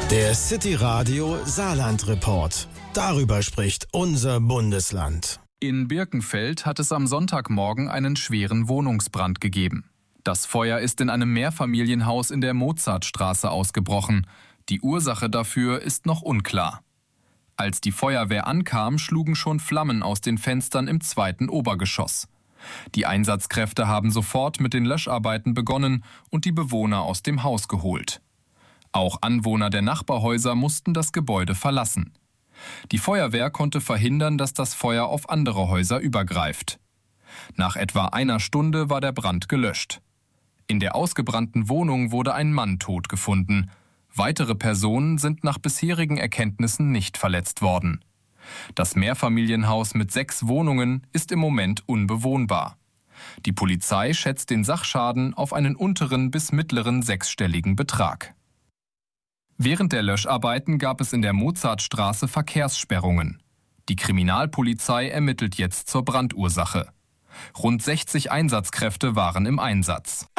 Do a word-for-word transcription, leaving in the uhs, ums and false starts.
Der City Radio Saarland Report. Darüber spricht unser Bundesland. In Birkenfeld hat es am Sonntagmorgen einen schweren Wohnungsbrand gegeben. Das Feuer ist in einem Mehrfamilienhaus in der Mozartstraße ausgebrochen. Die Ursache dafür ist noch unklar. Als die Feuerwehr ankam, schlugen schon Flammen aus den Fenstern im zweiten Obergeschoss. Die Einsatzkräfte haben sofort mit den Löscharbeiten begonnen und die Bewohner aus dem Haus geholt. Auch Anwohner der Nachbarhäuser mussten das Gebäude verlassen. Die Feuerwehr konnte verhindern, dass das Feuer auf andere Häuser übergreift. Nach etwa einer Stunde war der Brand gelöscht. In der ausgebrannten Wohnung wurde ein Mann tot gefunden. Weitere Personen sind nach bisherigen Erkenntnissen nicht verletzt worden. Das Mehrfamilienhaus mit sechs Wohnungen ist im Moment unbewohnbar. Die Polizei schätzt den Sachschaden auf einen unteren bis mittleren sechsstelligen Betrag. Während der Löscharbeiten gab es in der Mozartstraße Verkehrssperrungen. Die Kriminalpolizei ermittelt jetzt zur Brandursache. Rund sechzig Einsatzkräfte waren im Einsatz.